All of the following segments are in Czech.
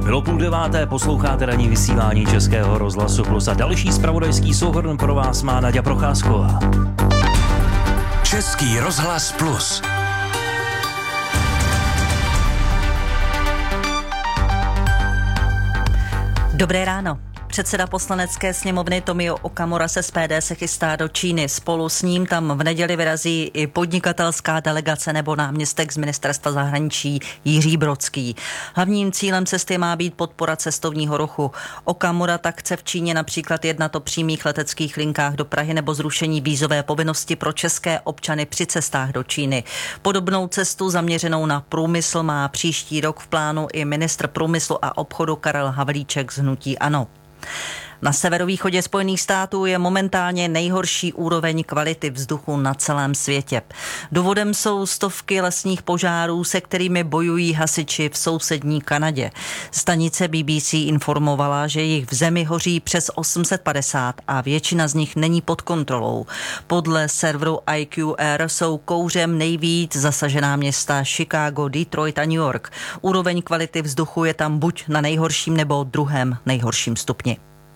Bylo 8:30, posloucháte ranní vysílání Českého rozhlasu Plus a další zpravodajský souhrn pro vás má Naďa Procházková. Český rozhlas Plus. Dobré ráno. Předseda poslanecké sněmovny Tomio Okamura z SPD se chystá do Číny. Spolu s ním tam v neděli vyrazí i podnikatelská delegace nebo náměstek z ministerstva zahraničí Jiří Brodský. Hlavním cílem cesty má být podpora cestovního ruchu. Okamura tak chce v Číně například jednat o přímých leteckých linkách do Prahy nebo zrušení vízové povinnosti pro české občany při cestách do Číny. Podobnou cestu zaměřenou na průmysl má příští rok v plánu i ministr průmyslu a obchodu Karel Havlíček z hnutí ANO. Na severovýchodě Spojených států je momentálně nejhorší úroveň kvality vzduchu na celém světě. Důvodem jsou stovky lesních požárů, se kterými bojují hasiči v sousední Kanadě. Stanice BBC informovala, že jich v zemi hoří přes 850 a většina z nich není pod kontrolou. Podle serveru IQR jsou kouřem nejvíc zasažená města Chicago, Detroit a New York. Úroveň kvality vzduchu je tam buď na nejhorším nebo druhém nejhorším stupni.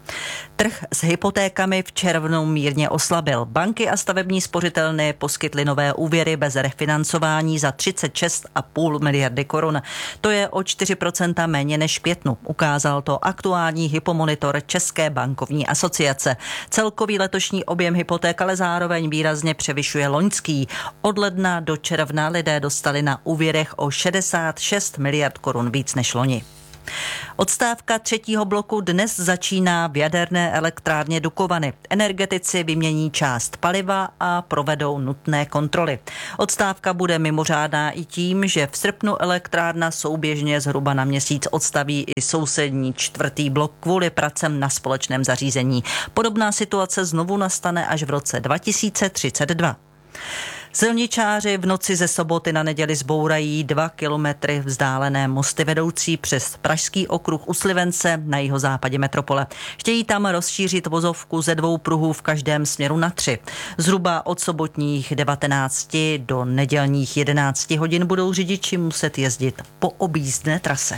Trh s hypotékami v červnu mírně oslabil. Banky a stavební spořitelny poskytly nové úvěry bez refinancování za 36,5 miliardy korun. To je o 4% méně než v květnu. Ukázal to aktuální hypomonitor České bankovní asociace. Celkový letošní objem hypoték ale zároveň výrazně převyšuje loňský. Od ledna do června lidé dostali na úvěrech o 66 miliard korun víc než loni. Odstávka třetího bloku dnes začíná v jaderné elektrárně Dukovany. Energetici vymění část paliva a provedou nutné kontroly. Odstávka bude mimořádná i tím, že v srpnu elektrárna souběžně zhruba na měsíc odstaví i sousední čtvrtý blok kvůli pracem na společném zařízení. Podobná situace znovu nastane až v roce 2032. Silničáři v noci ze soboty na neděli zbourají 2 kilometry vzdálené mosty vedoucí přes Pražský okruh u Slivence na jihozápadě metropole. Chtějí tam rozšířit vozovku ze 2 pruhů v každém směru na 3. Zhruba od sobotních 19 do nedělních 11 hodin budou řidiči muset jezdit po objízdné trase.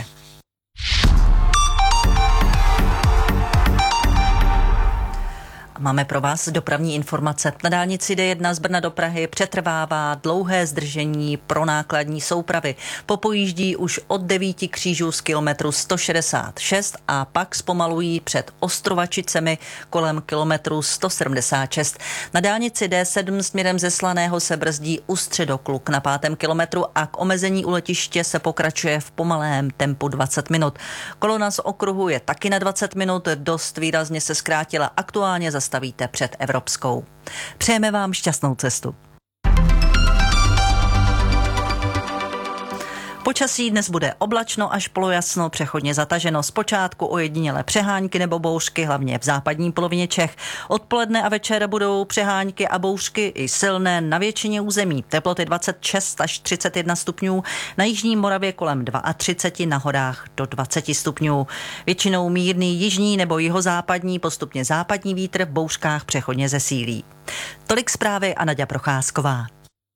Máme pro vás dopravní informace. Na dálnici D1 z Brna do Prahy přetrvává dlouhé zdržení pro nákladní soupravy. Popojíždí už od 9 křížů z kilometru 166 a pak zpomalují před Ostrovačicemi kolem kilometru 176. Na dálnici D7 směrem ze Slaného se brzdí u Středokluk na 5. kilometru a k omezení u letiště se pokračuje v pomalém tempu 20 minut. Kolona z okruhu je taky na 20 minut, dost výrazně se zkrátila, aktuálně zastavíte před Evropskou. Přejeme vám šťastnou cestu. Počasí dnes bude oblačno až polojasno, přechodně zataženo, zpočátku ojedinělé přehánky nebo bouřky, hlavně v západní polovině Čech. Odpoledne a večer budou přehánky a bouřky i silné na většině území. Teploty 26 až 31 stupňů, na jižní Moravě kolem 32, na horách do 20 stupňů. Většinou mírný jižní nebo jihozápadní, postupně západní vítr, v bouřkách přechodně zesílí. Tolik zprávy a Naďa Procházková.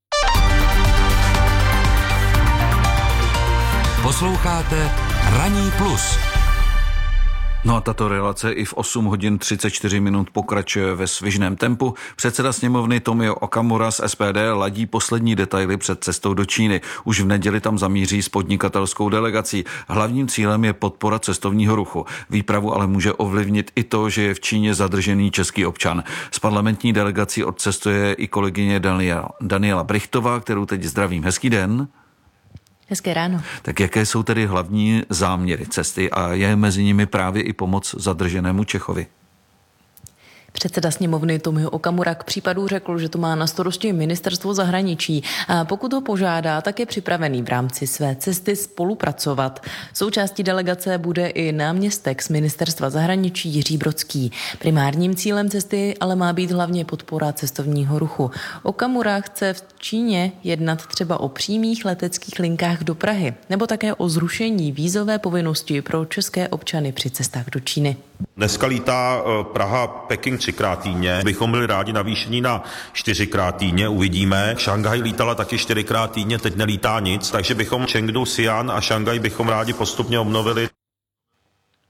Posloucháte Ranní plus. No a tato relace i v 8 hodin 34 minut pokračuje ve svižném tempu. Předseda sněmovny Tomio Okamura z SPD ladí poslední detaily před cestou do Číny. Už v neděli tam zamíří s podnikatelskou delegací. Hlavním cílem je podpora cestovního ruchu. Výpravu ale může ovlivnit i to, že je v Číně zadržený český občan. S parlamentní delegací odcestuje i kolegyně Daniela Brychtová, kterou teď zdravím. Hezký den. Hezké ráno. Tak jaké jsou tedy hlavní záměry cesty a je mezi nimi právě i pomoc zadrženému Čechovi? Předseda sněmovny Tomio Okamura k případu řekl, že to má na starosti ministerstvo zahraničí. A pokud ho požádá, tak je připravený v rámci své cesty spolupracovat. Součástí delegace bude i náměstek z ministerstva zahraničí Jiří Brodský. Primárním cílem cesty ale má být hlavně podpora cestovního ruchu. Okamura chce v Číně jednat třeba o přímých leteckých linkách do Prahy, nebo také o zrušení vízové povinnosti pro české občany při cestách do Číny. Dneska lítá Praha-Peking 3krát týdně. Bychom byli rádi navýšení na 4krát týdně, uvidíme. Šanghaj lítala taky 4krát týdně, teď nelítá nic, takže bychom Chengdu, Xi'an a Šanghaj bychom rádi postupně obnovili.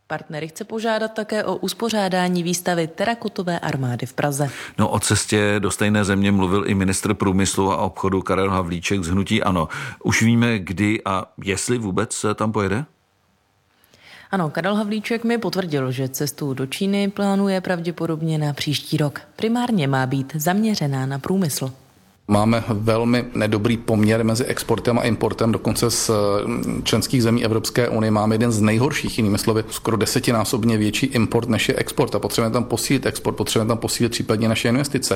Partnery chce požádat také o uspořádání výstavy terakotové armády v Praze. No, o cestě do stejné země mluvil i ministr průmyslu a obchodu Karel Havlíček z hnutí ANO. Už víme, kdy a jestli vůbec tam pojede? Ano, Karel Havlíček mi potvrdil, že cestu do Číny plánuje pravděpodobně na příští rok. Primárně má být zaměřená na průmysl. Máme velmi nedobrý poměr mezi exportem a importem, dokonce z členských zemí Evropské unie máme jeden z nejhorších, jinými slovy, skoro 10násobně větší import než je export a potřebujeme tam posílit export, potřebujeme tam posílit případně naše investice.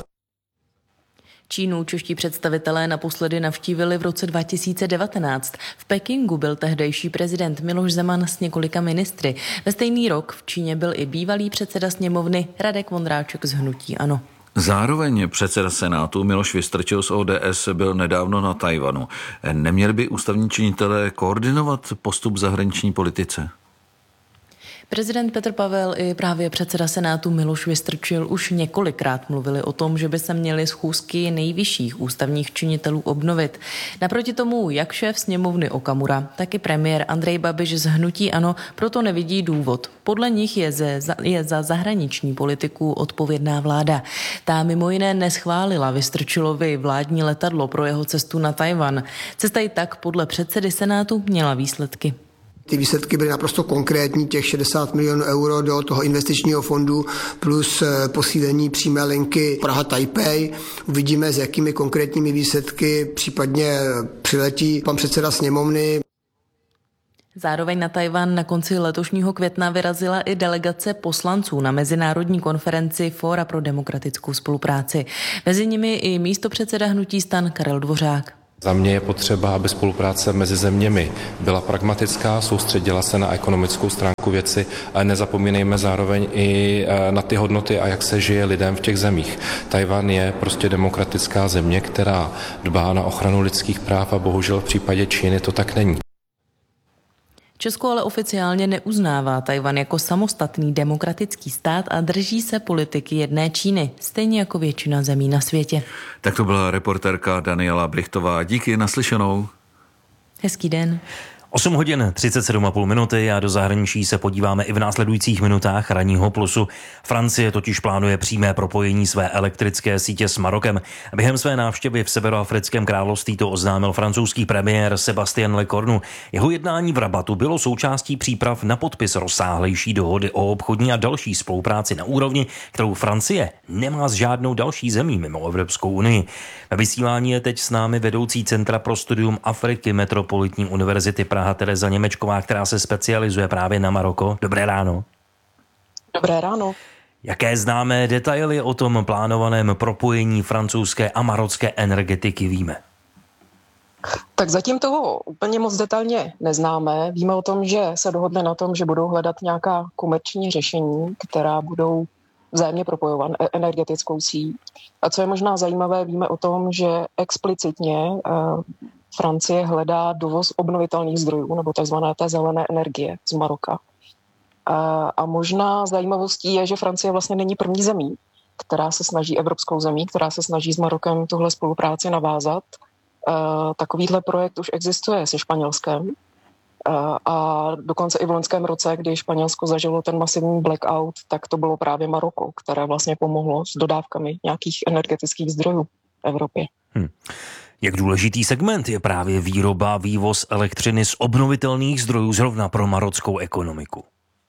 Čínu čeští představitelé naposledy navštívili v roce 2019. V Pekingu byl tehdejší prezident Miloš Zeman s několika ministry. Ve stejný rok v Číně byl i bývalý předseda sněmovny Radek Vondráček z hnutí ANO. Zároveň předseda Senátu Miloš Vystrčil z ODS byl nedávno na Tajvanu. Neměli by ústavní činitelé koordinovat postup v zahraniční politice? Prezident Petr Pavel i právě předseda Senátu Miloš Vystrčil už několikrát mluvili o tom, že by se měly schůzky nejvyšších ústavních činitelů obnovit. Naproti tomu jak šéf sněmovny Okamura, tak i premiér Andrej Babiš z hnutí ANO proto nevidí důvod. Podle nich je za zahraniční politiku odpovědná vláda. Ta mimo jiné neschválila Vystrčilovi vládní letadlo pro jeho cestu na Tajvan. Cesta i tak podle předsedy Senátu měla výsledky. Ty výsledky byly naprosto konkrétní, těch 60 milionů euro do toho investičního fondu plus posílení přímé linky Praha-Taipei. Uvidíme, s jakými konkrétními výsledky případně přiletí pan předseda sněmovny. Zároveň na Tajvan na konci letošního května vyrazila i delegace poslanců na mezinárodní konferenci Fóra pro demokratickou spolupráci. Mezi nimi i místopředseda hnutí STAN Karel Dvořák. Za mě je potřeba, aby spolupráce mezi zeměmi byla pragmatická, soustředila se na ekonomickou stránku věci, ale nezapomínejme zároveň i na ty hodnoty a jak se žije lidem v těch zemích. Tajvan je prostě demokratická země, která dbá na ochranu lidských práv a bohužel v případě Číny to tak není. Česko ale oficiálně neuznává Tajvan jako samostatný demokratický stát a drží se politiky jedné Číny, stejně jako většina zemí na světě. Tak to byla reportérka Daniela Brichtová. Díky, naslyšenou. Hezký den. 8 hodin 37,5 minuty a do zahraničí se podíváme i v následujících minutách ranního plusu. Francie totiž plánuje přímé propojení své elektrické sítě s Marokem. Během své návštěvy v Severoafrickém království to oznámil francouzský premiér Sébastien Lecornu. Jeho jednání v Rabatu bylo součástí příprav na podpis rozsáhlejší dohody o obchodní a další spolupráci na úrovni, kterou Francie nemá s žádnou další zemí mimo Evropskou unii. Ve vysílání je teď s námi vedoucí Centra pro studium Afriky Metropolitní univerzity Praha Tereza Němečková, která se specializuje právě na Maroko. Dobré ráno. Dobré ráno. Jaké známé detaily o tom plánovaném propojení francouzské a marocké energetiky víme? Tak zatím toho úplně moc detailně neznáme. Víme o tom, že se dohodne na tom, že budou hledat nějaká komerční řešení, která budou vzájemně propojovat energetickou síť. A co je možná zajímavé, víme o tom, že explicitně Francie hledá dovoz obnovitelných zdrojů, nebo takzvané té zelené energie z Maroka. A možná zajímavostí je, že Francie vlastně není první zemí, která se snaží, evropskou zemí, která se snaží s Marokem tuhle spolupráci navázat. Takovýhle projekt už existuje se Španělskem. A dokonce i v loňském roce, kdy Španělsko zažilo ten masivní blackout, tak to bylo právě Maroko, které vlastně pomohlo s dodávkami nějakých energetických zdrojů v Evropě. Jak důležitý segment je právě výroba a vývoz elektřiny z obnovitelných zdrojů zrovna pro marockou ekonomiku?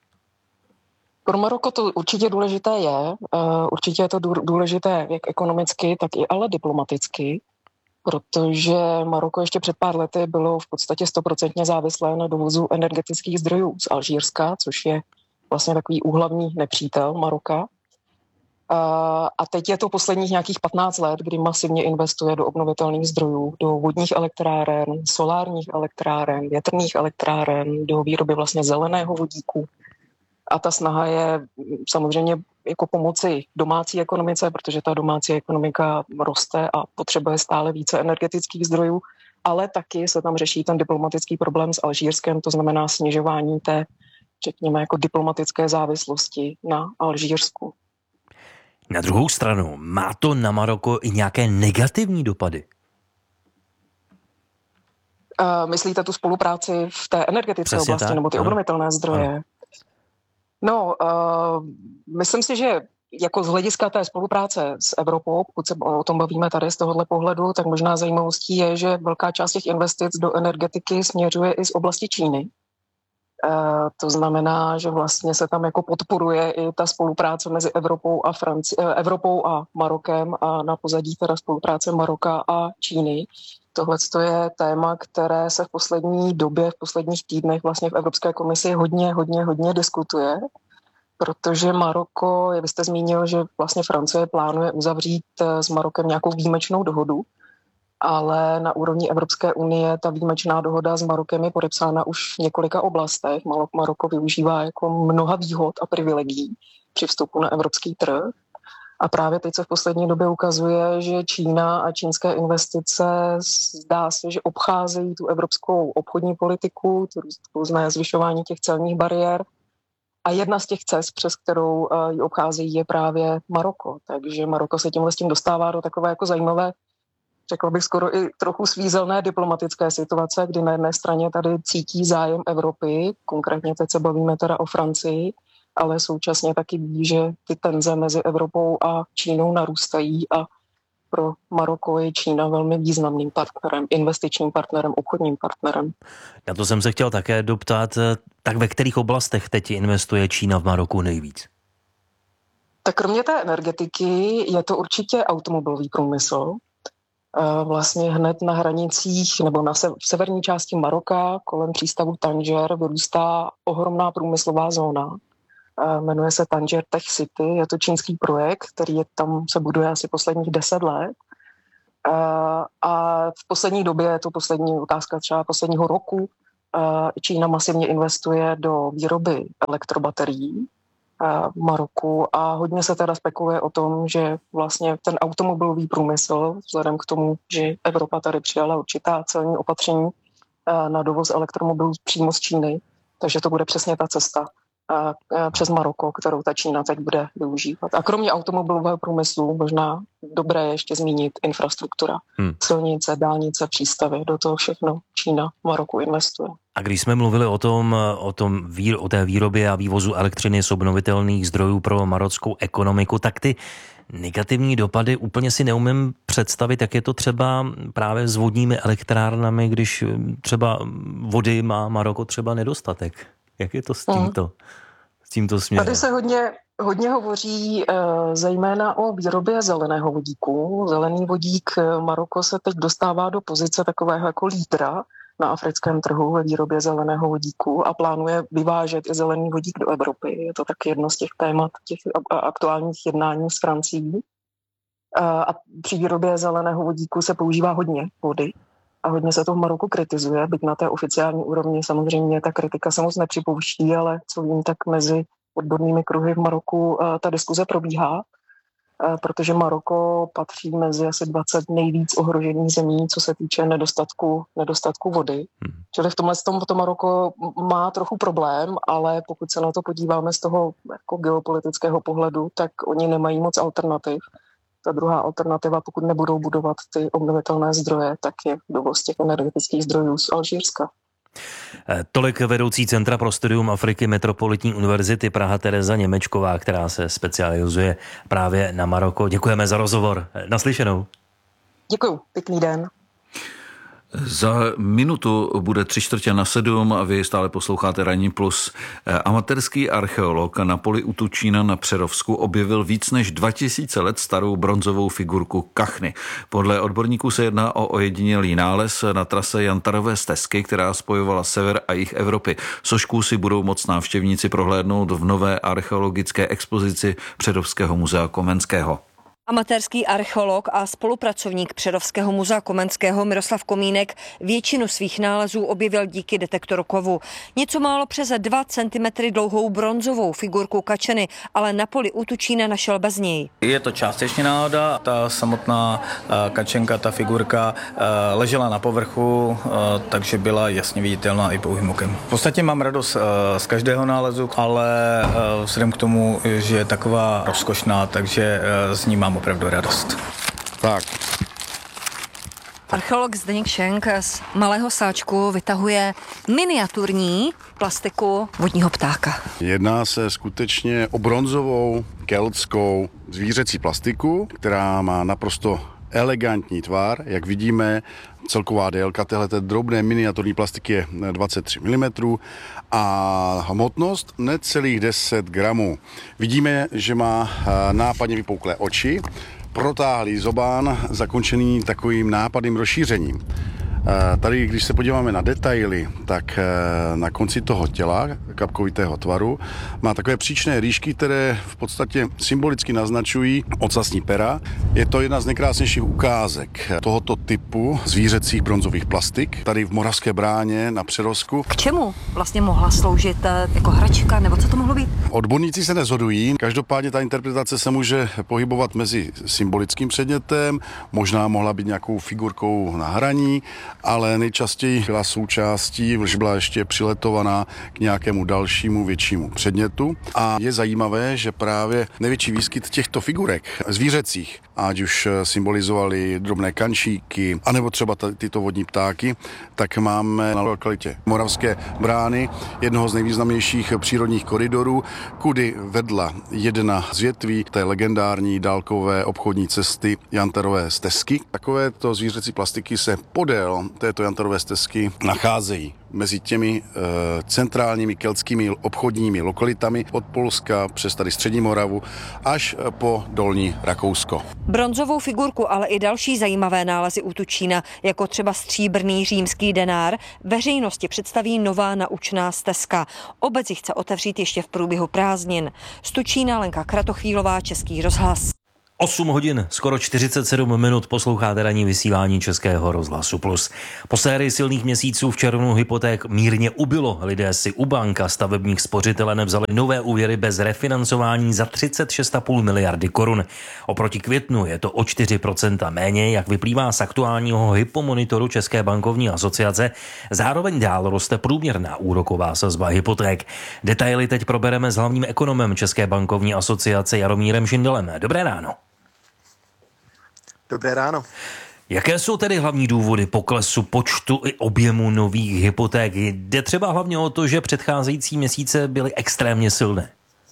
Pro Maroko to určitě důležité je. Určitě je to důležité jak ekonomicky, tak i ale diplomaticky, protože Maroko ještě před pár lety bylo v podstatě 100% závislé na dovozu energetických zdrojů z Alžírska, což je vlastně takový úhlavní nepřítel Maroka. A teď je to posledních nějakých 15 let, kdy masivně investuje do obnovitelných zdrojů, do vodních elektráren, solárních elektráren, větrných elektráren, do výroby vlastně zeleného vodíku. A ta snaha je samozřejmě jako pomoci domácí ekonomice, protože ta domácí ekonomika roste a potřebuje stále více energetických zdrojů, ale taky se tam řeší ten diplomatický problém s Alžírskem, to znamená snižování té, řekněme, jako diplomatické závislosti na Alžírsku. Na druhou stranu, má to na Maroko i nějaké negativní dopady? Myslíte tu spolupráci v té energetické Přesně oblasti tak, nebo ty obnovitelné zdroje? No, myslím si, že jako z hlediska té spolupráce s Evropou, pokud se o tom bavíme tady z tohohle pohledu, tak možná zajímavostí je, že velká část těch investic do energetiky směřuje i z oblasti Číny. To znamená, že vlastně se tam jako podporuje i ta spolupráce mezi Evropou a Marokem a na pozadí teda spolupráce Maroka a Číny. Tohle je téma, které se v poslední době, v posledních týdnech vlastně v Evropské komisi hodně diskutuje, protože Maroko, vy jste zmínil, že vlastně Francie plánuje uzavřít s Marokem nějakou výjimečnou dohodu, ale na úrovni Evropské unie ta výjimečná dohoda s Marokem je podepsána už v několika oblastech. Maroko využívá jako mnoha výhod a privilegií při vstupu na evropský trh. A právě teď se v poslední době ukazuje, že Čína a čínské investice zdá se, že obcházejí tu evropskou obchodní politiku, různé zvyšování těch celních bariér. A jedna z těch cest, přes kterou ji obcházejí, je právě Maroko. Takže Maroko se tímhle s tím dostává do takové jako zajímavé, řekla bych skoro i trochu svízelné diplomatické situace, kdy na jedné straně tady cítí zájem Evropy, konkrétně teď se bavíme teda o Francii, ale současně taky ví, že ty tenze mezi Evropou a Čínou narůstají a pro Maroko je Čína velmi významným partnerem, investičním partnerem, obchodním partnerem. Na to jsem se chtěl také doptat, tak ve kterých oblastech teď investuje Čína v Maroku nejvíc? Tak kromě té energetiky je to určitě automobilový průmysl. Vlastně hned na hranicích nebo v severní části Maroka kolem přístavu Tanger vyrůstá ohromná průmyslová zóna. Jmenuje se Tanger Tech City, je to čínský projekt, který tam se buduje asi posledních 10 let. A v poslední době, je to poslední ukázka třeba posledního roku, Čína masivně investuje do výroby elektrobaterií v Maroku a hodně se teda spekuluje o tom, že vlastně ten automobilový průmysl, vzhledem k tomu, že Evropa tady přijala určitá celní opatření na dovoz elektromobilů přímo z Číny, takže to bude přesně ta cesta přes Maroko, kterou ta Čína teď bude využívat. A kromě automobilového průmyslu možná dobré ještě zmínit infrastruktura. Silnice, dálnice, přístavy, do toho všechno Čína v Maroku investuje. A když jsme mluvili o té výrobě a vývozu elektřiny z obnovitelných zdrojů pro marockou ekonomiku, tak ty negativní dopady úplně si neumím představit, jak je to třeba právě s vodními elektrárnami, když třeba vody má Maroko třeba nedostatek. Jak je to s tímto směrem? Tady se hodně hovoří zejména o výrobě zeleného vodíku. Zelený vodík Maroko se teď dostává do pozice takového jako lídra na africkém trhu ve výrobě zeleného vodíku a plánuje vyvážet i zelený vodík do Evropy. Je to taky jedno z těch témat těch aktuálních jednání s Francií. A při výrobě zeleného vodíku se používá hodně vody. A hodně se to v Maroku kritizuje, byť na té oficiální úrovni samozřejmě ta kritika se moc nepřipouští, ale co vím, tak mezi odbornými kruhy v Maroku ta diskuze probíhá, protože Maroko patří mezi asi 20 nejvíc ohrožených zemí, co se týče nedostatku vody. Čili v tomhle to Maroko má trochu problém, ale pokud se na to podíváme z toho jako geopolitického pohledu, tak oni nemají moc alternativ. Ta druhá alternativa, pokud nebudou budovat ty obnovitelné zdroje, tak je dovoz těch energetických zdrojů z Alžírska. Tolik vedoucí Centra pro studium Afriky Metropolitní univerzity Praha Tereza Němečková, která se specializuje právě na Maroko. Děkujeme za rozhovor. Naslyšenou. Děkuju. Pěkný den. Za minutu bude 6:45 a vy stále posloucháte Ranní plus. Amatérský archeolog na poli u Tučína na Přerovsku objevil víc než 2000 let starou bronzovou figurku kachny. Podle odborníků se jedná o ojedinělý nález na trase Jantarové stezky, která spojovala sever a jih Evropy. Sošku si budou moct návštěvníci prohlédnout v nové archeologické expozici Přerovského muzea Komenského. Amatérský archeolog a spolupracovník Přerovského muzea Komenského Miroslav Komínek většinu svých nálezů objevil díky detektoru kovu. Něco málo přes 2 cm dlouhou bronzovou figurku kačeny, ale na poli u Tučína našel bez něj. Je to částečně náhoda, ta samotná kačenka, ta figurka ležela na povrchu, takže byla jasně viditelná i pouhým okem. V podstatě mám radost z každého nálezu, ale vzhledem k tomu, že je taková rozkošná, takže z ní mám opravdu radost. Tak. Archeolog Zdeněk Šenk z Malého Sáčku vytahuje miniaturní plastiku vodního ptáka. Jedná se skutečně o bronzovou keltskou zvířecí plastiku, která má naprosto elegantní tvar. Jak vidíme, celková délka téhleté drobné miniaturní plastiky je 23 mm a hmotnost necelých 10 gramů. Vidíme, že má nápadně vypouklé oči, protáhlý zobán zakončený takovým nápadným rozšířením. Tady, když se podíváme na detaily, tak na konci toho těla, kapkovitého tvaru, má takové příčné rýžky, které v podstatě symbolicky naznačují ocasní pera. Je to jedna z nejkrásnějších ukázek tohoto typu zvířecích bronzových plastik, tady v Moravské Bráně na Přerovsku. K čemu vlastně mohla sloužit jako hračka, nebo co to mohlo být? Odborníci se neshodují, každopádně ta interpretace se může pohybovat mezi symbolickým předmětem, možná mohla být nějakou figurkou na hraní, ale nejčastěji byla součástí, když byla ještě přiletovaná k nějakému dalšímu většímu předmětu. A je zajímavé, že právě největší výskyt těchto figurek zvířecích, ať už symbolizovali drobné kančíky, anebo třeba tyto vodní ptáky, tak máme na lokalitě Moravské Brány jednoho z nejvýznamnějších přírodních koridorů, kudy vedla jedna z větví té legendární dálkové obchodní cesty Jantarové stezky. Takovéto zvířecí plastiky se podél této Jantarové stezky nacházejí mezi těmi centrálními keltskými obchodními lokalitami od Polska přes tady střední Moravu až po dolní Rakousko. Bronzovou figurku, ale i další zajímavé nálezy u Tučína, jako třeba stříbrný římský denár, veřejnosti představí nová naučná stezka. Obec ji chce otevřít ještě v průběhu prázdnin. Z Tučína Lenka Kratochvílová, Český rozhlas. 8 hodin, skoro 47 minut posloucháte ranní vysílání Českého rozhlasu Plus. Po sérii silných měsíců v červnu hypoték mírně ubylo. Lidé si u bank a stavebních spořitelen vzali nové úvěry bez refinancování za 36,5 miliardy korun. Oproti květnu je to o 4% méně, jak vyplývá z aktuálního hypomonitoru České bankovní asociace. Zároveň dál roste průměrná úroková sazba hypoték. Detaily teď probereme s hlavním ekonomem České bankovní asociace Jaromírem Šindelem. Dobré ráno. Dobré ráno. Jaké jsou tedy hlavní důvody poklesu počtu i objemu nových hypoték? Jde třeba hlavně o to, že předcházející měsíce byly extrémně silné.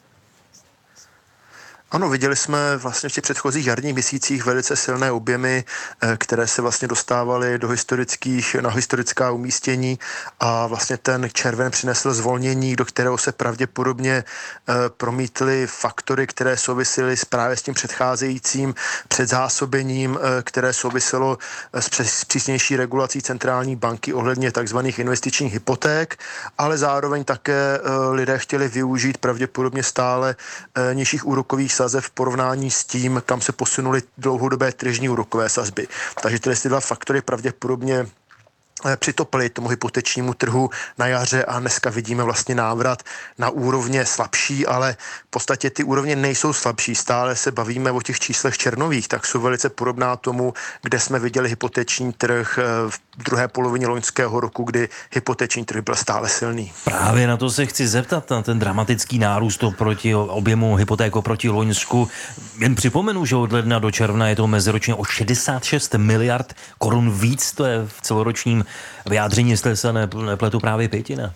Ano, viděli jsme vlastně v těch předchozích jarních měsících velice silné objemy, které se vlastně dostávaly na historická umístění a vlastně ten červen přinesl zvolnění, do kterého se pravděpodobně promítly faktory, které souvisely právě s tím předcházejícím předzásobením, které souviselo s přísnější regulací centrální banky ohledně takzvaných investičních hypoték, ale zároveň také lidé chtěli využít pravděpodobně stále nižších úrokových sazeb v porovnání s tím, kam se posunuly dlouhodobé tržní úrokové sazby. Takže ty dva faktory pravděpodobně přitopili tomu hypotečnímu trhu na jaře a dneska vidíme vlastně návrat na úrovně slabší, ale v podstatě ty úrovně nejsou slabší. Stále se bavíme o těch číslech červnových, tak jsou velice podobná tomu, kde jsme viděli hypoteční trh v druhé polovině loňského roku, kdy hypoteční trh byl stále silný. Právě na to se chci zeptat, na ten dramatický nárůst oproti objemu hypoték oproti loňsku. Jen připomenu, že od ledna do června je to meziročně o 66 miliard korun víc, to je v celoročním vyjádření, jestli se nepletu, právě pětina.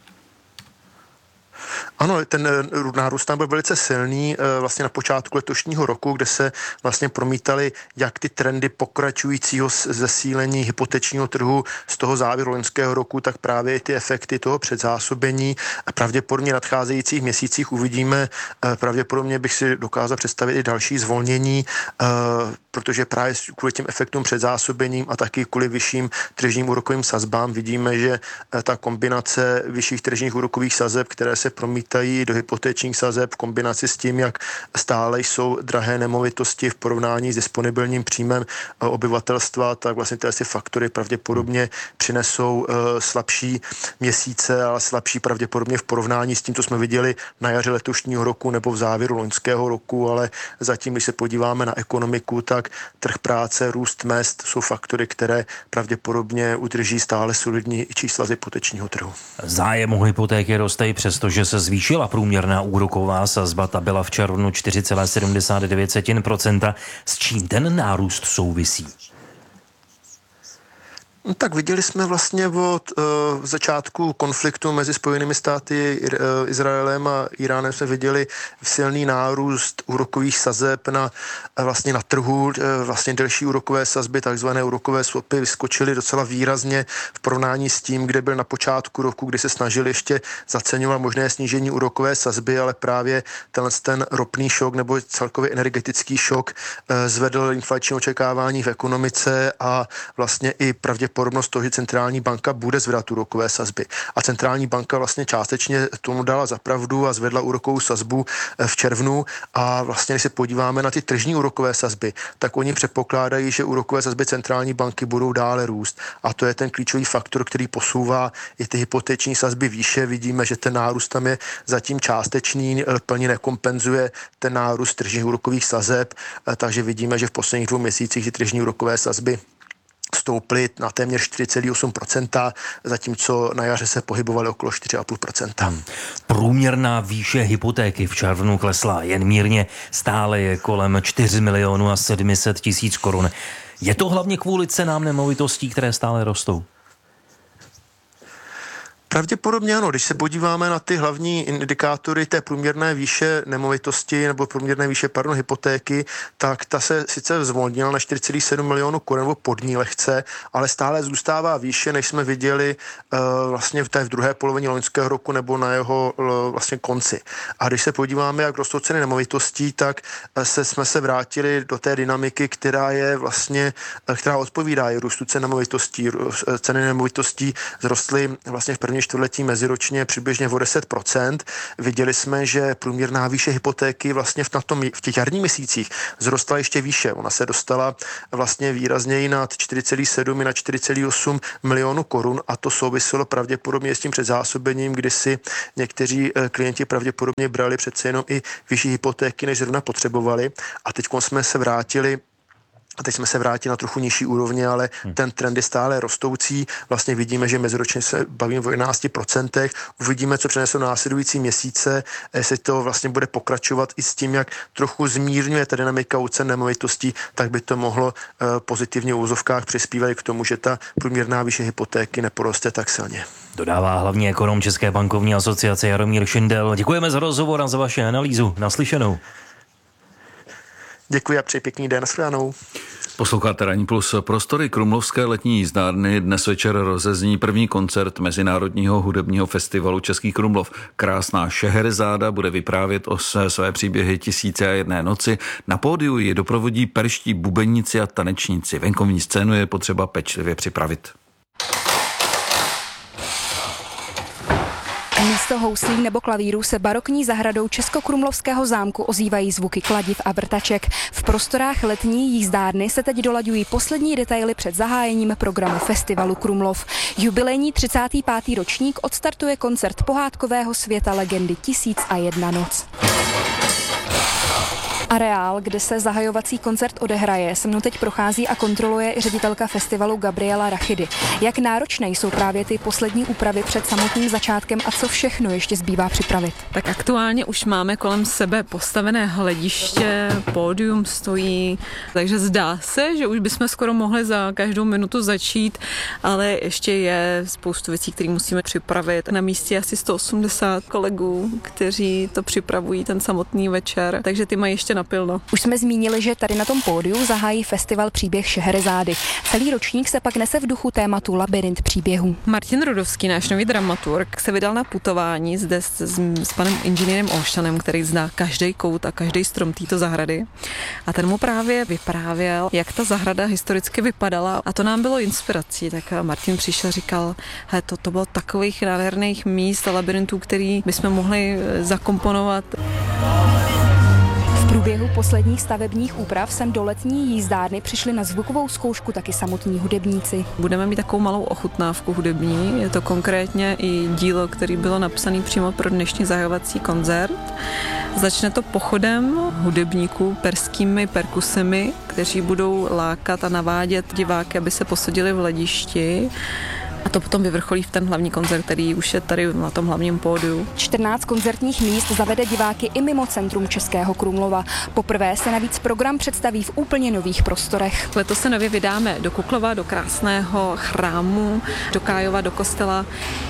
Ano, ten nárůst tam byl velice silný vlastně na počátku letošního roku, kde se vlastně promítaly jak ty trendy pokračujícího zesílení hypotečního trhu z toho závěru loňského roku, tak právě i ty efekty toho předzásobení. A pravděpodobně v nadcházejících měsících uvidíme, pravděpodobně bych si dokázal představit i další zvolnění, protože právě kvůli těm efektům předzásobením a taky kvůli vyšším tržním úrokovým sazbám vidíme, že ta kombinace vyšších tržních úrokových sazeb, které se promítají do hypotečních sazeb v kombinaci s tím, jak stále jsou drahé nemovitosti v porovnání s disponibilním příjmem obyvatelstva, tak vlastně tyhle faktory pravděpodobně přinesou slabší měsíce, ale slabší pravděpodobně v porovnání s tím, co jsme viděli na jaře letošního roku nebo v závěru loňského roku, ale zatím, když se podíváme na ekonomiku, tak trh práce, růst mezd jsou faktory, které pravděpodobně udrží stále solidní čísla z hypotečního trhu. Zájem o hypotéky roste i přesto, že se zvýšila průměrná úroková sazba, ta byla v červnu 4,79%. S čím ten nárůst souvisí? Tak viděli jsme vlastně od začátku konfliktu mezi Spojenými státy, Izraelem a Iránem jsme viděli silný nárůst úrokových sazeb vlastně na trhu, vlastně delší úrokové sazby, takzvané úrokové swapy vyskočily docela výrazně v porovnání s tím, kde byl na počátku roku, kdy se snažili ještě zaceňovat možné snížení úrokové sazby, ale právě ten ropný šok nebo celkově energetický šok zvedl inflační očekávání v ekonomice a vlastně i pravděpodobnost toho, že centrální banka bude zvedat úrokové sazby. A centrální banka vlastně částečně tomu dala za pravdu a zvedla úrokovou sazbu v červnu a vlastně, když se podíváme na ty tržní úrokové sazby, tak oni předpokládají, že úrokové sazby centrální banky budou dále růst a to je ten klíčový faktor, který posouvá i ty hypoteční sazby výše. Vidíme, že ten nárůst tam je zatím částečný, plně nekompenzuje ten nárůst tržních úrokových sazeb, takže vidíme, že v posledních 2 měsících ty tržní úrokové sazby stouply na téměř 4,8%, zatímco na jaře se pohybovaly okolo 4,5%. Průměrná výše hypotéky v červnu klesla jen mírně, stále je kolem 4 milionů a 700 tisíc korun. Je to hlavně kvůli cenám nemovitostí, které stále rostou? Pravděpodobně ano, když se podíváme na ty hlavní indikátory té průměrné výše nemovitosti nebo průměrné výše hypotéky, tak ta se sice zvolnila na 4,7 milionů korun nebo pod ní lehce, ale stále zůstává výše, než jsme viděli vlastně v druhé polovině loňského roku nebo na jeho vlastně konci. A když se podíváme, jak rostou ceny nemovitostí, tak jsme se vrátili do té dynamiky, která je vlastně, která odpovídá i růstu cen nemovitostí. Ceny nemovitostí vzrostly vlastně v první čtvrtletí meziročně přibližně o 10%. Viděli jsme, že průměrná výše hypotéky vlastně v těch jarních měsících vzrostla ještě výše. Ona se dostala vlastně výrazněji nad 4,7 i na 4,8 milionů korun a to souviselo pravděpodobně s tím předzásobením, kdy si někteří klienti pravděpodobně brali přece jenom i vyšší hypotéky, než zrovna potřebovali. A teď jsme se vrátili na trochu nižší úrovně, ale ten trend je stále rostoucí. Vlastně vidíme, že meziročně se bavíme o 11%. Uvidíme, co přinesou následující měsíce, jestli to vlastně bude pokračovat i s tím, jak trochu zmírňuje ta dynamika u cen nemovitostí, tak by to mohlo pozitivně v úzovkách přispívat k tomu, že ta průměrná výše hypotéky neporoste tak silně. Dodává hlavní ekonom České bankovní asociace Jaromír Šindel. Děkujeme za rozhovor a za vaši analýzu. Naslyšenou. Děkuji a přeji pěkný den. Nashledanou. Posloucháte Ranní plus. Prostory Krumlovské letní jízdárny dnes večer rozezní první koncert Mezinárodního hudebního festivalu Český Krumlov. Krásná Šeherezáda bude vyprávět o své příběhy 1001 noci. Na pódiu ji doprovodí perští bubeníci a tanečníci. Venkovní scénu je potřeba pečlivě připravit. Místo houslí nebo klavíru se barokní zahradou Českokrumlovského zámku ozývají zvuky kladiv a vrtaček. V prostorách letní jízdárny se teď dolaďují poslední detaily před zahájením programu festivalu Krumlov. Jubilejní 35. ročník odstartuje koncert pohádkového světa legendy 1001 noc. Areál, kde se zahajovací koncert odehraje, se mnou teď prochází a kontroluje i ředitelka festivalu Gabriela Rachidy. Jak náročné jsou právě ty poslední úpravy před samotným začátkem a co všechno ještě zbývá připravit? Tak aktuálně už máme kolem sebe postavené hlediště, pódium stojí, takže zdá se, že už bychom skoro mohli za každou minutu začít, ale ještě je spoustu věcí, které musíme připravit. Na místě asi 180 kolegů, kteří to připravují ten samotný večer, takže ty mají ještě napilno. Už jsme zmínili, že tady na tom pódiu zahájí festival Příběh Šeherezády. Celý ročník se pak nese v duchu tématu Labyrint příběhů. Martin Rudovský, náš nový dramaturg, se vydal na putování zde s panem inženýrem Olšanem, který zná každý kout a každý strom této zahrady. A ten mu právě vyprávěl, jak ta zahrada historicky vypadala a to nám bylo inspirací. Tak Martin přišel a říkal, to bylo takových nádherných míst a labyrintů, který bychom mohli zakomponovat. V průběhu posledních stavebních úprav sem do letní jízdárny přišli na zvukovou zkoušku taky samotní hudebníci. Budeme mít takovou malou ochutnávku hudební. Je to konkrétně i dílo, které bylo napsané přímo pro dnešní zahajovací koncert. Začne to pochodem hudebníků perskými perkusemi, kteří budou lákat a navádět diváky, aby se posadili v hledišti. A to potom vyvrcholí v ten hlavní koncert, který už je tady na tom hlavním pódiu. 14 koncertních míst zavede diváky i mimo centrum Českého Krumlova. Poprvé se navíc program představí v úplně nových prostorech. Letos se nově vydáme do Kuklova, do krásného chrámu, do Kájova, do kostela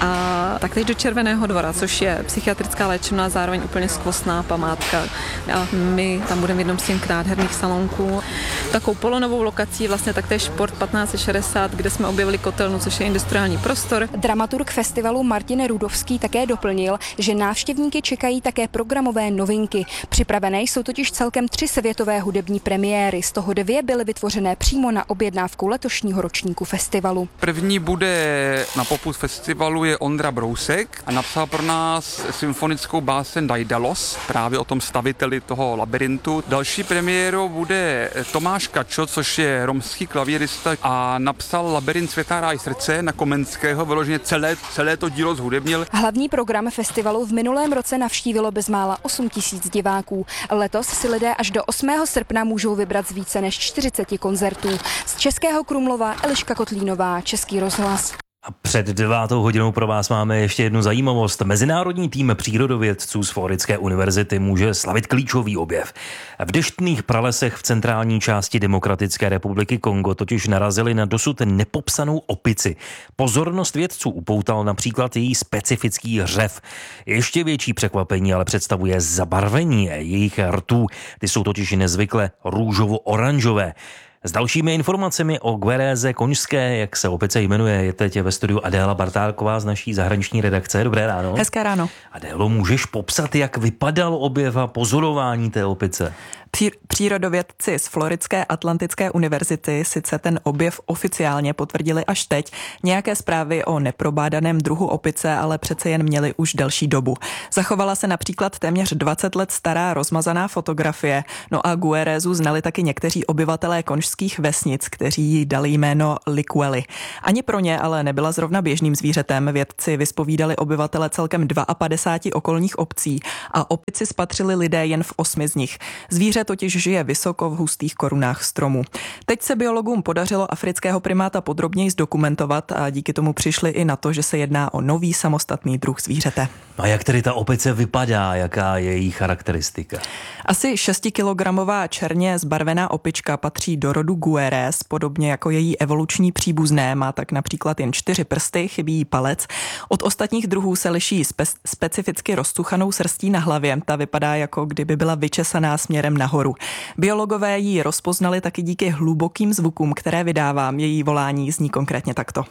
a taktéž do Červeného dvora, což je psychiatrická léčebná, zároveň úplně skvostná památka. A my tam budeme v jednom z těch nádherných salonků. Takovou polonovou lokací vlastně taktéž Sport 1560, kde jsme objevili kotelnu, což je industriální prostor. Dramaturg festivalu Martin Rudovský také doplnil, že návštěvníky čekají také programové novinky. Připravené jsou totiž celkem 3 světové hudební premiéry, z toho 2 byly vytvořené přímo na objednávku letošního ročníku festivalu. První bude na popud festivalu je Ondra Brousek a napsal pro nás symfonickou báseň Daidalos, právě o tom staviteli toho labirintu. Další premiérou bude Tomáš Kačo, což je romský klavírista a napsal Labirint světa ráj srdce na Komenského, vyloženě celé to dílo zhudebnil. Hlavní program festivalu v minulém roce navštívilo bezmála 8 000 diváků. Letos si lidé až do 8. srpna můžou vybrat z více než 40 koncertů. Z Českého Krumlova Eliška Kotlínová, Český rozhlas. A před 9. hodinou pro vás máme ještě jednu zajímavost. Mezinárodní tým přírodovědců z Florické univerzity může slavit klíčový objev. V deštných pralesech v centrální části Demokratické republiky Kongo totiž narazili na dosud nepopsanou opici. Pozornost vědců upoutal například její specifický řev. Ještě větší překvapení ale představuje zabarvení jejich rtů. Ty jsou totiž nezvykle růžovo-oranžové. S dalšími informacemi o Gueréze koňské, jak se opice jmenuje, je teď ve studiu Adéla Bartálková z naší zahraniční redakce. Dobré ráno. Hezké ráno. Adélo, můžeš popsat, jak vypadal objev a pozorování té opice? Přírodovědci z Floridské Atlantické univerzity sice ten objev oficiálně potvrdili až teď. Nějaké zprávy o neprobádaném druhu opice ale přece jen měli už delší dobu. Zachovala se například téměř 20 let stará rozmazaná fotografie. No a Guerézu znali taky někteří obyvatelé konžských vesnic, kteří jí dali jméno Likweli. Ani pro ně ale nebyla zrovna běžným zvířetem. Vědci vyspovídali obyvatele celkem 52 okolních obcí a opici spatřili lidé jen v 8 z nich. Zvíře totiž žije vysoko v hustých korunách stromů. Teď se biologům podařilo afrického primáta podrobněji zdokumentovat a díky tomu přišli i na to, že se jedná o nový samostatný druh zvířete. A jak tedy ta opice vypadá, jaká je její charakteristika? Asi 6kilogramová černě zbarvená opička patří do rodu Guérez, podobně jako její evoluční příbuzné, má tak například jen 4 prsty, chybí jí palec. Od ostatních druhů se liší specificky roztuchanou srstí na hlavě, ta vypadá jako kdyby byla vyčesaná směrem nahoru. Biologové ji rozpoznali taky díky hlubokým zvukům, které vydává. Její volání zní konkrétně takto.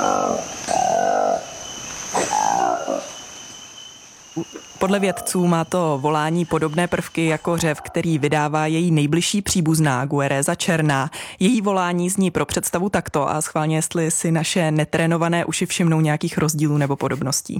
Podle vědců má to volání podobné prvky jako řev, který vydává její nejbližší příbuzná Gueréza černá. Její volání zní pro představu takto a schválně, jestli si naše netrénované uši všimnou nějakých rozdílů nebo podobností.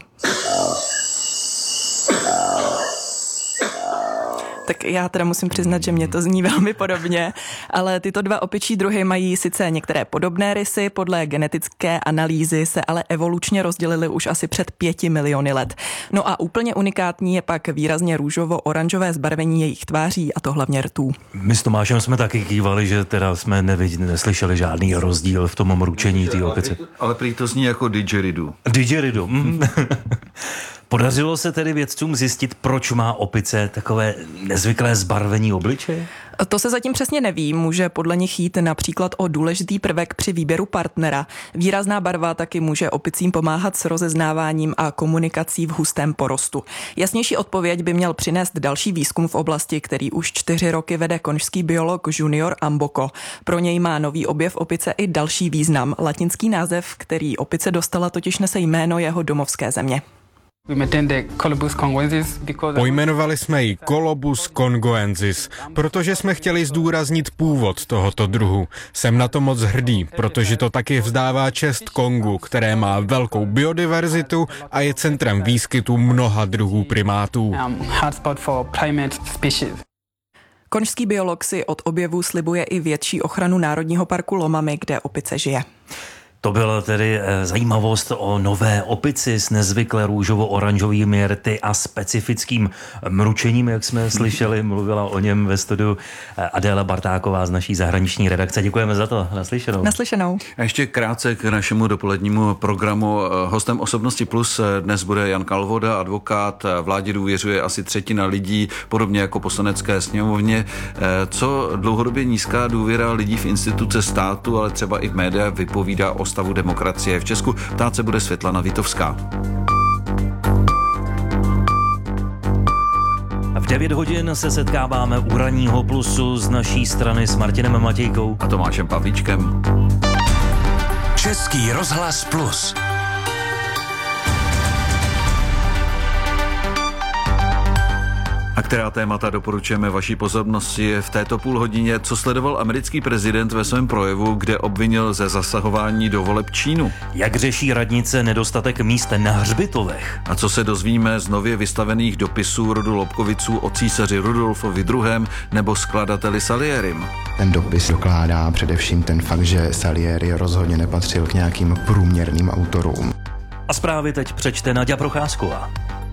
Tak já teda musím přiznat, že mě to zní velmi podobně, ale tyto 2 opičí druhy mají sice některé podobné rysy, podle genetické analýzy se ale evolučně rozdělily už asi před 5 miliony let. No a úplně unikátní je pak výrazně růžovo-oranžové zbarvení jejich tváří a to hlavně rtů. My s Tomášem jsme taky kývali, že teda jsme neslyšeli žádný rozdíl v tom mručení té opice. Ale prý to zní jako didgeridoo. Didgeridoo. Podařilo se tedy vědcům zjistit, proč má opice takové nezvyklé zbarvení obličeje? To se zatím přesně neví, může podle nich jít například o důležitý prvek při výběru partnera. Výrazná barva taky může opicím pomáhat s rozeznáváním a komunikací v hustém porostu. Jasnější odpověď by měl přinést další výzkum v oblasti, který už 4 roky vede konžský biolog Junior Amboko. Pro něj má nový objev opice i další význam. Latinský název, který opice dostala, totiž nese jméno jeho domovské země. Pojmenovali jsme ji Colobus congoensis, protože jsme chtěli zdůraznit původ tohoto druhu. Jsem na to moc hrdý, protože to taky vzdává čest Kongu, které má velkou biodiverzitu a je centrem výskytu mnoha druhů primátů. Konžský biolog si od objevu slibuje i větší ochranu Národního parku Lomami, kde opice žije. To byla tedy zajímavost o nové opici s nezvykle růžovo-oranžovými rty a specifickým mručením, jak jsme slyšeli. Mluvila o něm ve studiu Adéla Bartáková z naší zahraniční redakce. Děkujeme za to. Naslyšenou. Naslyšenou. A ještě krátce k našemu dopolednímu programu. Hostem Osobnosti Plus dnes bude Jan Kalvoda, advokát. Vládě důvěřuje asi třetina lidí, podobně jako Poslanecké sněmovně. Co dlouhodobě nízká důvěra lidí v instituce státu, ale třeba i v média vypovídá o stavu demokracie v Česku. Ptát se bude Světlana Vitovská. V 9 hodin se setkáváme u Ranního plusu z naší strany s Martinem Matějkou a Tomášem Pavlíčkem. Český rozhlas Plus. A která témata doporučujeme vaší pozornosti v této půlhodině? Co sledoval americký prezident ve svém projevu, kde obvinil ze zasahování do voleb Čínu? Jak řeší radnice nedostatek míst na hřbitovech? A co se dozvíme z nově vystavených dopisů rodu Lobkoviců o císaři Rudolfovi II. Nebo skladateli Salierim? Ten dopis dokládá především ten fakt, že Salieri rozhodně nepatřil k nějakým průměrným autorům. A zprávy teď přečte Naďa Procházková.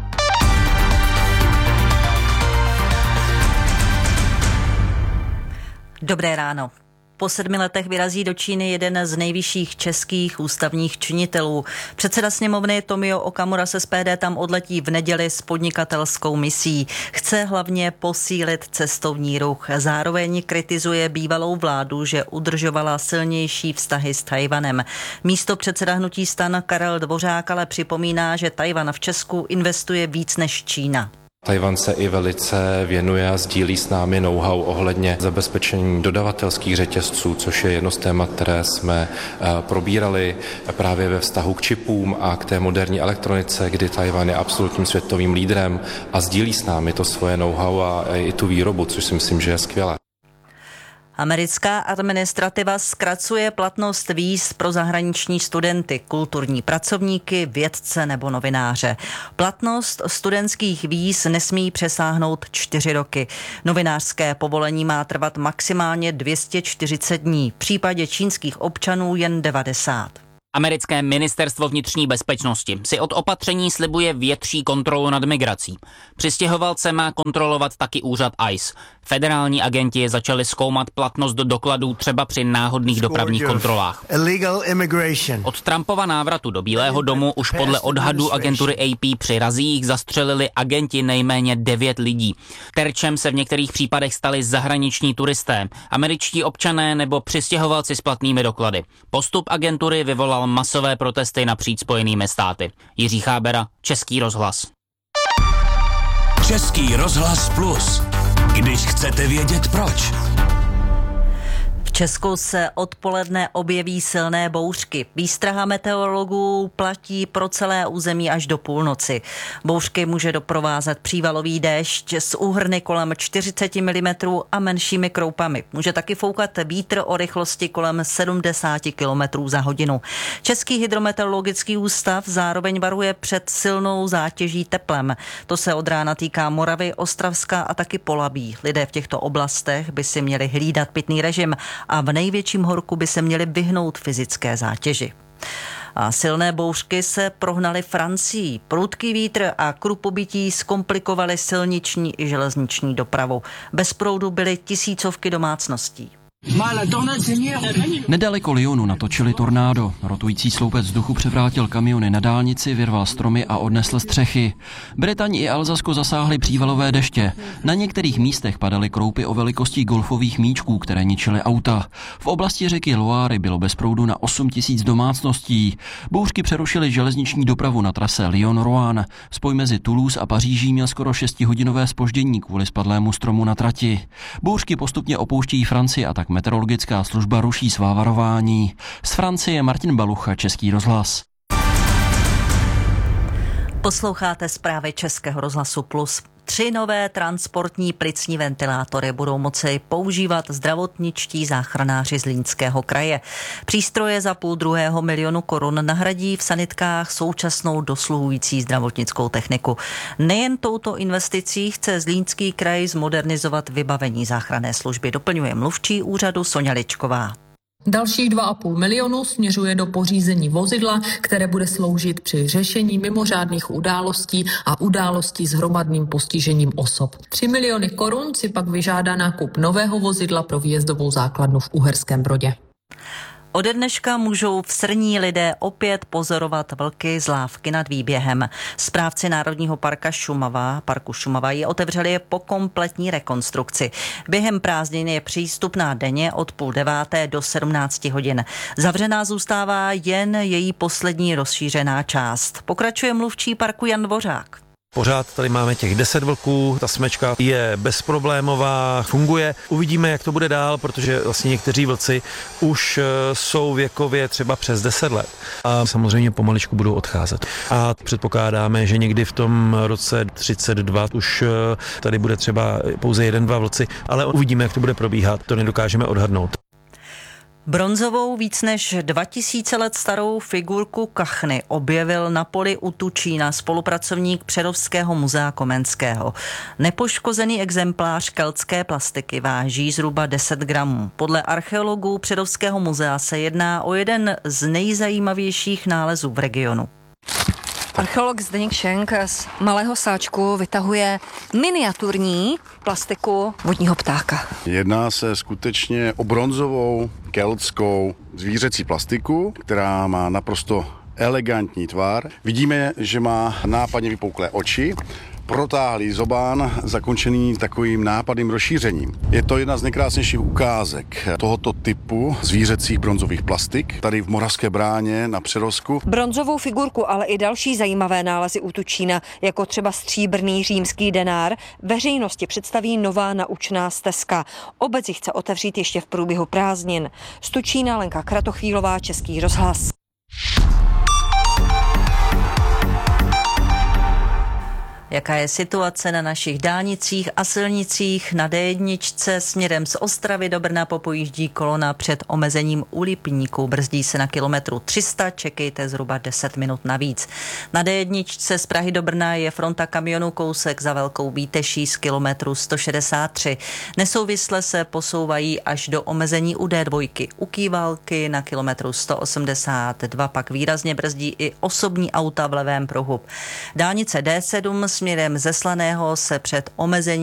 Dobré ráno. Po 7 letech vyrazí do Číny jeden z nejvyšších českých ústavních činitelů. Předseda sněmovny Tomio Okamura z SPD tam odletí v neděli s podnikatelskou misí. Chce hlavně posílit cestovní ruch. Zároveň kritizuje bývalou vládu, že udržovala silnější vztahy s Tchaj-wanem. Místopředseda hnutí STAN Karel Dvořák ale připomíná, že Tchaj-wan v Česku investuje víc než Čína. Tchaj-wan se i velice věnuje a sdílí s námi know-how ohledně zabezpečení dodavatelských řetězců, což je jedno z témat, které jsme probírali právě ve vztahu k čipům a k té moderní elektronice, kdy Tchaj-wan je absolutním světovým lídrem a sdílí s námi to svoje know-how a i tu výrobu, což si myslím, že je skvělé. Americká administrativa zkracuje platnost víz pro zahraniční studenty, kulturní pracovníky, vědce nebo novináře. Platnost studentských víz nesmí přesáhnout 4 roky. Novinářské povolení má trvat maximálně 240 dní, v případě čínských občanů jen 90. Americké ministerstvo vnitřní bezpečnosti si od opatření slibuje větší kontrolu nad migrací. Přistěhovalce má kontrolovat taky úřad ICE. Federální agenti začali zkoumat platnost dokladů třeba při náhodných dopravních kontrolách. Od Trumpova návratu do Bílého domu už podle odhadů agentury AP při razích zastřelili agenti nejméně 9 lidí. Terčem se v některých případech stali zahraniční turisté, američtí občané nebo přistěhovalci s platnými doklady. Postup agentury vyvolal masové protesty napříč Spojenými státy. Jiří Chábera, Český rozhlas. Český rozhlas Plus. Když chcete vědět proč. V Česku se odpoledne objeví silné bouřky. Výstraha meteorologů platí pro celé území až do půlnoci. Bouřky může doprovázet přívalový déšť s úhrny kolem 40 mm a menšími kroupami. Může taky foukat vítr o rychlosti kolem 70 km za hodinu. Český hydrometeorologický ústav zároveň varuje před silnou zátěží teplem. To se od rána týká Moravy, Ostravska a taky Polabí. Lidé v těchto oblastech by si měli hlídat pitný režim a v největším horku by se měli vyhnout fyzické zátěži. A silné bouřky se prohnaly Francií. Prudký vítr a krupobytí zkomplikovaly silniční i železniční dopravu. Bez proudu byly tisícovky domácností. Nedaleko Lyonu natočili tornádo. Rotující sloupec vzduchu převrátil kamiony na dálnici, vyrval stromy a odnesl střechy. Bretaň i Alzasko zasáhly přívalové deště. Na některých místech padaly kroupy o velikosti golfových míčků, které ničily auta. V oblasti řeky Loire bylo bez proudu na 8 000 domácností. Bouřky přerušily železniční dopravu na trase Lyon-Rouen. Spoj mezi Toulouse a Paříží měl skoro 6hodinové zpoždění kvůli spadlému stromu na trati. Bouřky postupně opouštějí Francii a tak meteorologická služba ruší svá varování. Z Francie Martin Balucha, Český rozhlas. Posloucháte zprávy Českého rozhlasu Plus. 3 nové transportní plicní ventilátory budou moci používat zdravotničtí záchranáři Zlínského kraje. Přístroje za 500 000 korun nahradí v sanitkách současnou dosluhující zdravotnickou techniku. Nejen touto investicí chce Zlínský kraj zmodernizovat vybavení záchranné služby, doplňuje mluvčí úřadu Soňa Ličková. Dalších 2,5 milionu směřuje do pořízení vozidla, které bude sloužit při řešení mimořádných událostí a událostí s hromadným postižením osob. 3 miliony korun si pak vyžádá nákup nového vozidla pro výjezdovou základnu v Uherském Brodě. Ode dneška můžou v Srní lidé opět pozorovat vlky z lávky nad výběhem. Správci Národního parku Šumava ji otevřeli po kompletní rekonstrukci. Během prázdnin je přístupná denně od 8:30 do 17 hodin. Zavřená zůstává jen její poslední rozšířená část. Pokračuje mluvčí parku Jan Dvořák. Pořád tady máme těch 10 vlků, ta smečka je bezproblémová, funguje. Uvidíme, jak to bude dál, protože vlastně někteří vlci už jsou věkově třeba přes 10 let a samozřejmě pomaličku budou odcházet. A předpokládáme, že někdy v tom roce 32 už tady bude třeba pouze 1-2 vlci, ale uvidíme, jak to bude probíhat, to nedokážeme odhadnout. Bronzovou víc než 2000 let starou figurku kachny objevil na poli u Tučína spolupracovník Přerovského muzea Komenského. Nepoškozený exemplář keltské plastiky váží zhruba 10 gramů. Podle archeologů Přerovského muzea se jedná o jeden z nejzajímavějších nálezů v regionu. Archeolog Zdeněk Šenk z malého sáčku vytahuje miniaturní plastiku vodního ptáka. Jedná se skutečně o bronzovou keltskou zvířecí plastiku, která má naprosto elegantní tvar. Vidíme, že má nápadně vypouklé oči, protáhlý zobán, zakončený takovým nápadným rozšířením. Je to jedna z nejkrásnějších ukázek tohoto typu zvířecích bronzových plastik tady v Moravské Bráně na Přerovsku. Bronzovou figurku, ale i další zajímavé nálezy u Tučína, jako třeba stříbrný římský denár, veřejnosti představí nová naučná stezka. Obec ji chce otevřít ještě v průběhu prázdnin. Z Tučína Lenka Kratochvílová, Český rozhlas. Jaká je situace na našich dálnicích a silnicích? Na D1 směrem z Ostravy do Brna popojíždí kolona před omezením u Lipníku. Brzdí se na kilometru 300, čekejte zhruba 10 minut navíc. Na D1 z Prahy do Brna je fronta kamionů kousek za Velkou Bíteší z kilometru 163. Nesouvisle se posouvají až do omezení u D2. U Kývalky na kilometru 182 pak výrazně brzdí i osobní auta v levém pruhu. Dálnice D7 směrem ze Slaného se před omezením